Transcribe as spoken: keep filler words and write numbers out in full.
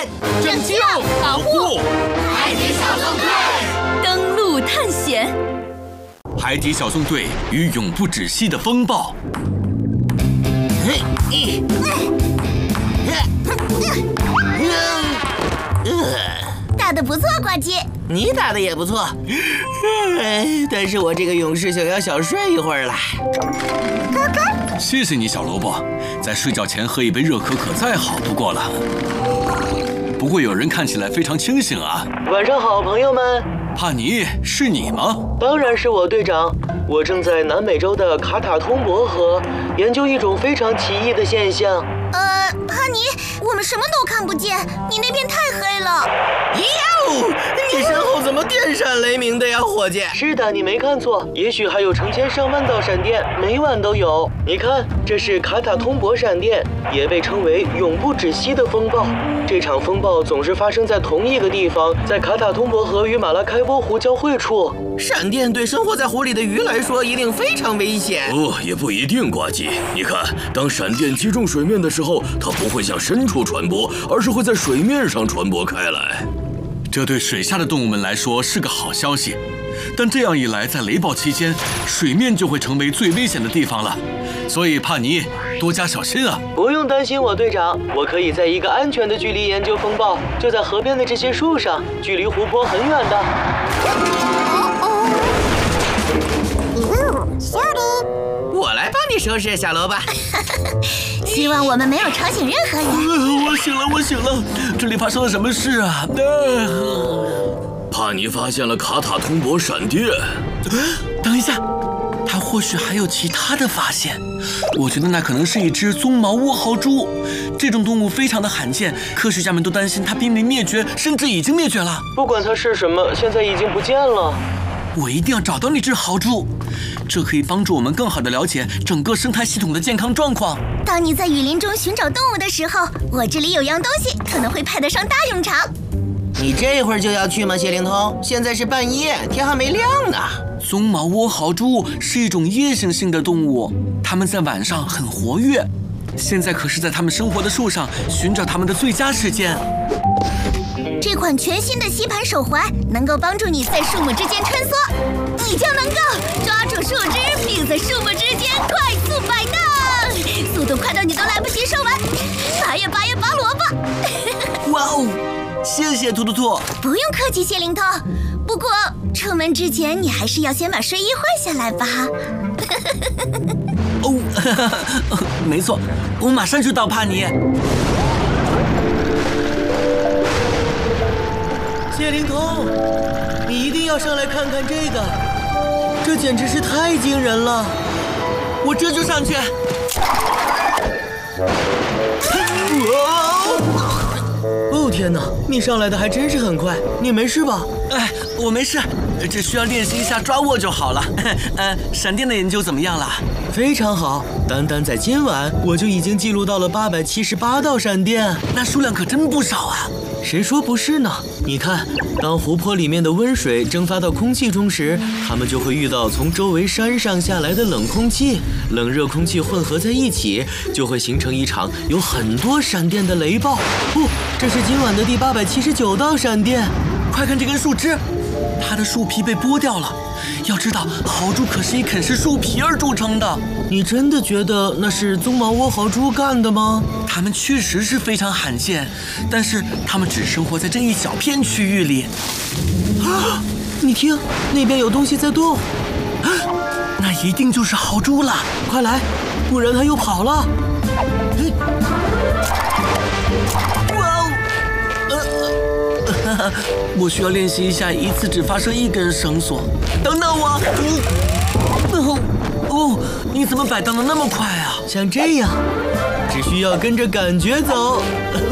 拯救、保护海底小纵队， 登陆探险。 海底小纵队与永不止息的风暴。 打得不错，呱唧。 你打的也不错，但是我这个勇士想要小睡一会儿了。 谢谢你，小萝卜，在睡觉前喝一杯热可可再好不过了。不过有人看起来非常清醒啊。 晚上好，朋友们。 帕尼，是你吗？ 当然是我，队长。我正在南美洲的卡塔通博河研究一种非常奇异的现象。 呃，帕尼，我们什么都看不见，你那边太黑了。 哟，你身后怎么电闪雷鸣的呀，伙计？ 是的，你没看错，也许还有成千上万道闪电，每晚都有。你看，这是卡塔通博闪电，也被称为永不止息的风暴。这场风暴总是发生在同一个地方，在卡塔通博河与马拉开波湖交汇处。 闪电对生活在湖里的鱼来说一定非常危险。 哦，也不一定，呱唧。你看，当闪电击中水面的时候，它不会向深处传播，而是会在水面上传播开来。 这对水下的动物们来说是个好消息，但这样一来，在雷暴期间，水面就会成为最危险的地方了。所以，帕尼，多加小心啊！ 不用担心我，队长，我可以在一个安全的距离研究风暴，就在河边的这些树上，距离湖泊很远的。 我来帮你收拾，小萝卜。 希望我们没有吵醒任何人。 呃、我醒了，我醒了，这里发生了什么事啊？呃、 帕尼发现了卡塔通博闪电。 等一下，他或许还有其他的发现。我觉得那可能是一只棕毛倭豪猪，这种动物非常的罕见，科学家们都担心它濒临灭绝，甚至已经灭绝了。 不管它是什么，现在已经不见了。 我一定要找到那只豪猪，这可以帮助我们更好地了解整个生态系统的健康状况。 当你在雨林中寻找动物的时候，我这里有样东西可能会派得上大用场。 你这会儿就要去吗，谢灵通？现在是半夜，天还没亮呢。 棕毛倭豪猪是一种夜行性的动物，它们在晚上很活跃。现在可是在它们生活的树上寻找它们的最佳时间。 这款全新的吸盘手环能够帮助你在树木之间穿梭，你就能够抓住树枝，并在树木之间快速摆荡，速度快到你都来不及收完。拔呀拔呀拔萝卜！ 哇哦，谢谢兔兔兔。 不用客气，谢灵通。不过出门之前你还是要先把睡衣换下来吧。 哦，没错，我马上就到，帕尼。 谢灵通，你一定要上来看看这个，这简直是太惊人了！ 我这就上去。 哦天哪，你上来的还真是很快，你没事吧？ 哎，我没事，只需要练习一下抓握就好了。呃，闪电的研究怎么样了？ 非常好，单单在今晚我就已经记录到了八百七十八道闪电， 那数量可真不少啊！ 谁说不是呢？你看，当湖泊里面的温水蒸发到空气中时，它们就会遇到从周围山上下来的冷空气，冷热空气混合在一起，就会形成一场有很多闪电的雷暴。哦，这是今晚的第八百七十九道闪电。 快看这根树枝，它的树皮被剥掉了。要知道，豪猪可是以啃食树皮而著称的。 你真的觉得那是棕毛倭豪猪干的吗？ 它们确实是非常罕见，但是它们只生活在这一小片区域里。 啊！你听，那边有东西在动。 啊，那一定就是豪猪了！ 快来，不然它又跑了。嗯、 哇哦！呃，我需要练习一下一次只发射一根绳索。等等我！哦哦，你怎么摆荡的那么快啊？ 像这样，只需要跟着感觉走。